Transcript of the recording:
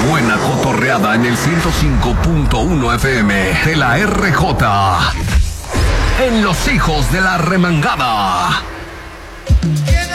buena cotorreada en el 105.1 FM de la RJ. En Los Hijos de la Remangada.